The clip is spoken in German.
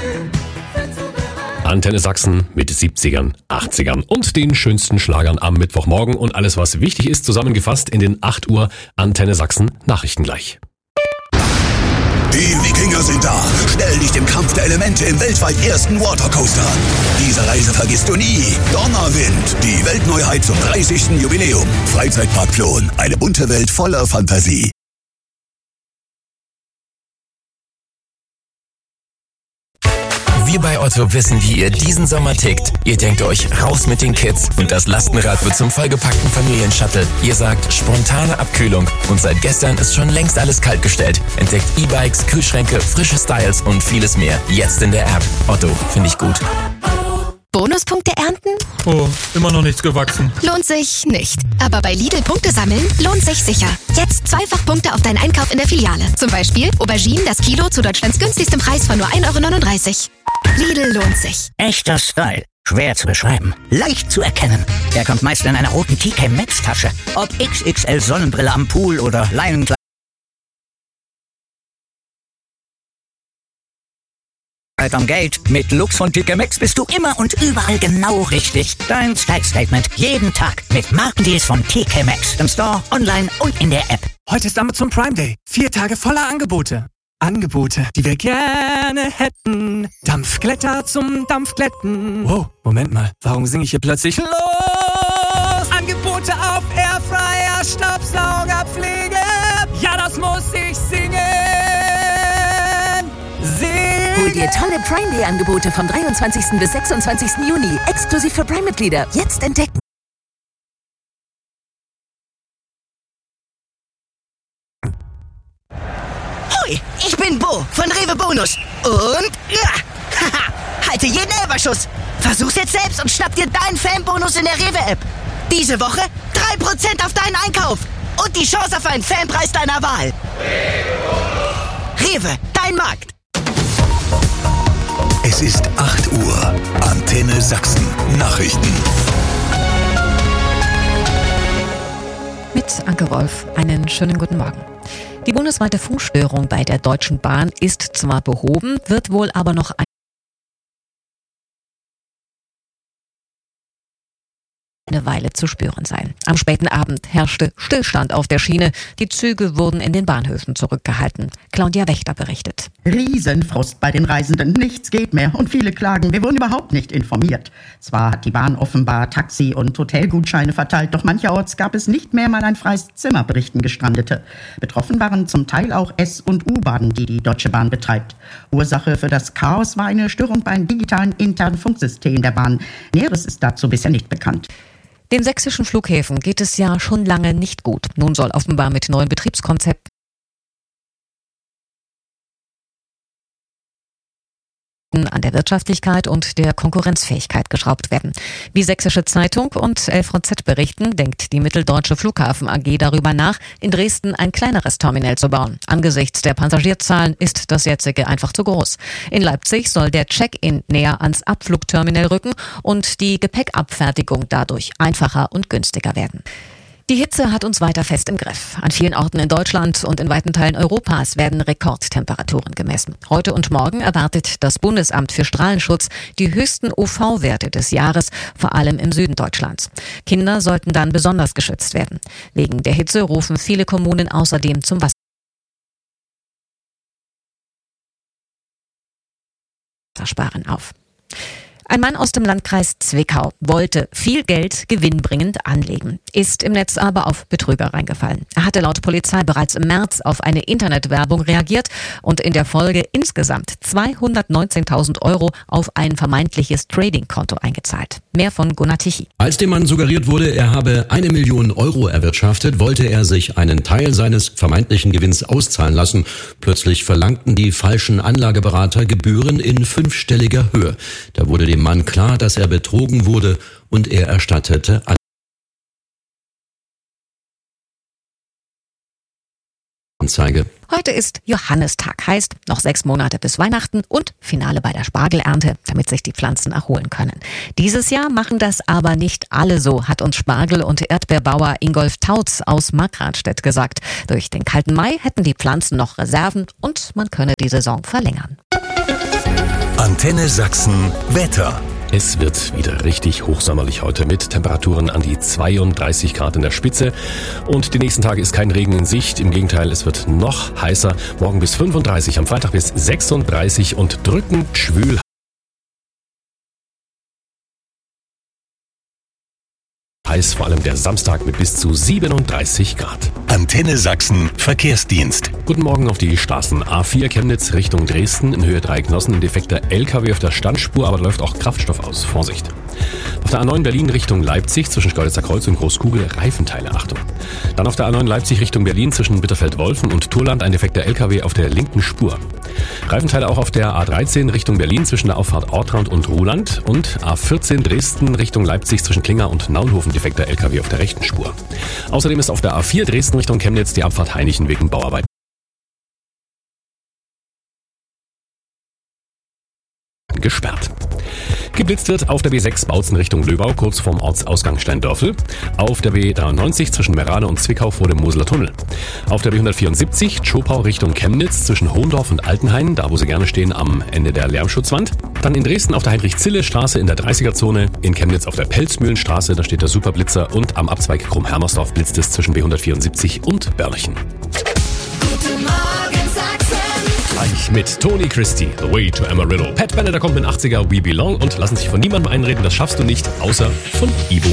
Antenne Sachsen mit 70ern, 80ern und den schönsten Schlagern am Mittwochmorgen und alles, was wichtig ist, zusammengefasst in den 8 Uhr Antenne Sachsen Nachrichten gleich. Die Wikinger sind da. Stell dich dem Kampf der Elemente im weltweit ersten Watercoaster an. Diese Reise vergisst du nie. Donnerwind, die Weltneuheit zum 30. Jubiläum. Freizeitpark Flohen, eine bunte Welt voller Fantasie. Wir bei Otto wissen, wie ihr diesen Sommer tickt. Ihr denkt euch, raus mit den Kids und das Lastenrad wird zum vollgepackten Familienshuttle. Ihr sagt, spontane Abkühlung und seit gestern ist schon längst alles kaltgestellt. Entdeckt E-Bikes, Kühlschränke, frische Styles und vieles mehr. Jetzt in der App. Otto, finde ich gut. Bonuspunkte ernten? Oh, immer noch nichts gewachsen. Lohnt sich nicht. Aber bei Lidl Punkte sammeln lohnt sich sicher. Jetzt zweifach Punkte auf deinen Einkauf in der Filiale. Zum Beispiel Auberginen das Kilo zu Deutschlands günstigstem Preis von nur 1,39 €. Lidl lohnt sich. Echter Style. Schwer zu beschreiben. Leicht zu erkennen. Er kommt meist in einer roten TK Maxx Tasche. Ob XXL Sonnenbrille am Pool oder Leinenkleid am Geld. Mit Lux von TK Maxx bist du immer und überall genau richtig. Dein Style-Statement jeden Tag mit Markendeals von TK Maxx. Im Store, online und in der App. Heute ist Amazon Prime Day. 4 Tage voller Angebote. Angebote, die wir gerne hätten. Dampfglätter zum Dampfglätten. Wow, Moment mal. Warum singe ich hier plötzlich los? Angebote auf Airfryer, Staubsaugerpflege. Ja, das muss ich singen. Hol dir tolle Prime Day Angebote vom 23. bis 26. Juni. Exklusiv für Prime-Mitglieder. Jetzt entdecken. Hoi, ich bin Bo von Rewe Bonus. Und ja, haha, halte jeden Elberschuss. Versuch's jetzt selbst und schnapp dir deinen Fanbonus in der Rewe-App. Diese Woche 3% auf deinen Einkauf. Und die Chance auf einen Fanpreis deiner Wahl. Rewe, dein Markt. Es ist 8 Uhr. Antenne Sachsen. Nachrichten. Mit Anke Wolf. Einen schönen guten Morgen. Die bundesweite Funkstörung bei der Deutschen Bahn ist zwar behoben, wird wohl aber noch eine Weile zu spüren sein. Am späten Abend herrschte Stillstand auf der Schiene. Die Züge wurden in den Bahnhöfen zurückgehalten. Claudia Wächter berichtet. Riesenfrust bei den Reisenden. Nichts geht mehr und viele klagen, wir wurden überhaupt nicht informiert. Zwar hat die Bahn offenbar Taxi- und Hotelgutscheine verteilt, doch mancherorts gab es nicht mehr mal ein freies Zimmer, berichten Gestrandete. Betroffen waren zum Teil auch S- und U-Bahnen, die die Deutsche Bahn betreibt. Ursache für das Chaos war eine Störung beim digitalen internen Funksystem der Bahn. Näheres ist dazu bisher nicht bekannt. Den sächsischen Flughäfen geht es ja schon lange nicht gut. Nun soll offenbar mit neuen Betriebskonzepten an der Wirtschaftlichkeit und der Konkurrenzfähigkeit geschraubt werden. Wie Sächsische Zeitung und LVZ berichten, denkt die Mitteldeutsche Flughafen AG darüber nach, in Dresden ein kleineres Terminal zu bauen. Angesichts der Passagierzahlen ist das jetzige einfach zu groß. In Leipzig soll der Check-in näher ans Abflugterminal rücken und die Gepäckabfertigung dadurch einfacher und günstiger werden. Die Hitze hat uns weiter fest im Griff. An vielen Orten in Deutschland und in weiten Teilen Europas werden Rekordtemperaturen gemessen. Heute und morgen erwartet das Bundesamt für Strahlenschutz die höchsten UV-Werte des Jahres, vor allem im Süden Deutschlands. Kinder sollten dann besonders geschützt werden. Wegen der Hitze rufen viele Kommunen außerdem zum Wassersparen auf. Ein Mann aus dem Landkreis Zwickau wollte viel Geld gewinnbringend anlegen, ist im Netz aber auf Betrüger reingefallen. Er hatte laut Polizei bereits im März auf eine Internetwerbung reagiert und in der Folge insgesamt 219.000 € auf ein vermeintliches Trading-Konto eingezahlt. Mehr von Gunnar Tichy. Als dem Mann suggeriert wurde, er habe 1 Million € erwirtschaftet, wollte er sich einen Teil seines vermeintlichen Gewinns auszahlen lassen. Plötzlich verlangten die falschen Anlageberater Gebühren in 5-stelliger Höhe. Da wurde dem Mann klar, dass er betrogen wurde und er erstattete Anzeige. Heute ist Johannistag, heißt noch 6 Monate bis Weihnachten und Finale bei der Spargelernte, damit sich die Pflanzen erholen können. Dieses Jahr machen das aber nicht alle so, hat uns Spargel- und Erdbeerbauer Ingolf Tautz aus Markranstädt gesagt. Durch den kalten Mai hätten die Pflanzen noch Reserven und man könne die Saison verlängern. Antenne Sachsen Wetter. Es wird wieder richtig hochsommerlich heute mit Temperaturen an die 32 Grad in der Spitze. Und die nächsten Tage ist kein Regen in Sicht. Im Gegenteil, es wird noch heißer. Morgen bis 35, am Freitag bis 36 und drückend schwül. Heiß vor allem der Samstag mit bis zu 37 Grad. Antenne Sachsen Verkehrsdienst. Guten Morgen auf die Straßen. A4 Chemnitz Richtung Dresden, in Höhe Dreiecknossen, ein defekter LKW auf der Standspur, aber da läuft auch Kraftstoff aus. Vorsicht. Auf der A9 Berlin Richtung Leipzig zwischen Schkeuditzer Kreuz und Großkugel Reifenteile, Achtung. Dann auf der A9 Leipzig Richtung Berlin zwischen Bitterfeld-Wolfen und Turland ein defekter LKW auf der linken Spur. Reifenteile auch auf der A13 Richtung Berlin zwischen der Auffahrt Ortrand und Ruhland und A14 Dresden Richtung Leipzig zwischen Klinger und Naunhofen defekter LKW auf der rechten Spur. Außerdem ist auf der A4 Dresden Richtung Chemnitz die Abfahrt Hainichen wegen Bauarbeiten gesperrt. Geblitzt wird auf der B6 Bautzen Richtung Löbau, kurz vorm Ortsausgang Steindörfel. Auf der B93 zwischen Merane und Zwickau vor dem Moseler Tunnel. Auf der B174 Tschopau Richtung Chemnitz zwischen Hohendorf und Altenhain, da wo sie gerne stehen, am Ende der Lärmschutzwand. Dann in Dresden auf der Heinrich-Zille-Straße in der 30er-Zone. In Chemnitz auf der Pelzmühlenstraße, da steht der Superblitzer. Und am Abzweig Krumm-Hermersdorf blitzt es zwischen B174 und Börlichen. Guten Morgen, Sachsen. Gleich mit Tony Christie, The Way to Amarillo. Pat Benatar kommt mit 80er We Belong und lassen sich von niemandem einreden, das schaffst du nicht, außer von Ibo.